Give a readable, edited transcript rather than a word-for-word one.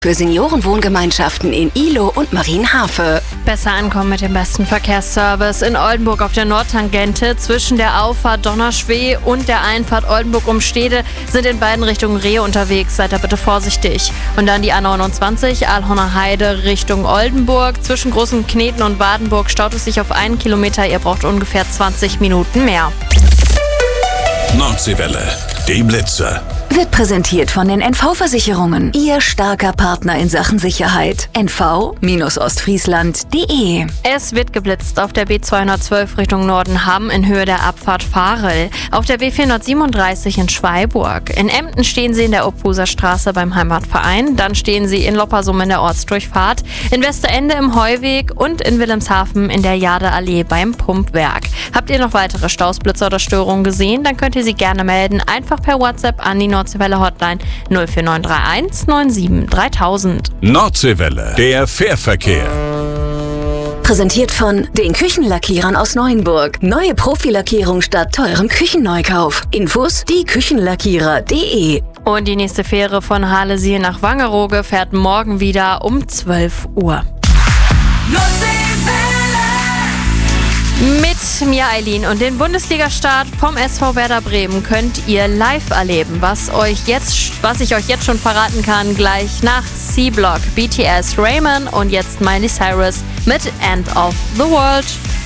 Für Seniorenwohngemeinschaften in Ihlow und Marienhafe. Besser ankommen mit dem besten Verkehrsservice in Oldenburg auf der Nordtangente. Zwischen der Auffahrt Donnerschweh und der Einfahrt Oldenburg-Umstede sind in beiden Richtungen Rehe unterwegs. Seid da bitte vorsichtig. Und dann die A29 Alhorner Heide Richtung Oldenburg. Zwischen Großen Kneten und Badenburg staut es sich auf 1 Kilometer. Ihr braucht ungefähr 20 Minuten mehr. Nordseewelle, die Blitzer. Wird präsentiert von den NV-Versicherungen. Ihr starker Partner in Sachen Sicherheit. NV-Ostfriesland.de. Es wird geblitzt auf der B212 Richtung Norden-Hamm in Höhe der Abfahrt Varel. Auf der B437 in Schweiburg. In Emden stehen Sie in der Opphuser Straße beim Heimatverein. Dann stehen Sie in Loppersum in der Ortsdurchfahrt. In Westerende im Heuweg und in Wilhelmshaven in der Jadeallee beim Pumpwerk. Habt ihr noch weitere Staus, Blitzer oder Störungen gesehen? Dann könnt ihr sie gerne melden. Einfach per WhatsApp an die Nordseewelle Hotline 04931 97 3000. Nordseewelle, der Fährverkehr. Präsentiert von den Küchenlackierern aus Neuenburg. Neue Profilackierung statt teurem Küchenneukauf. Infos dieküchenlackierer.de. Und die nächste Fähre von Halesiel nach Wangerooge fährt morgen wieder um 12 Uhr. Mit Mia Eileen und den Bundesliga-Start vom SV Werder Bremen könnt ihr live erleben, was ich euch jetzt schon verraten kann, gleich nach C-Block, BTS, Raymond und jetzt Miley Cyrus mit End of the World.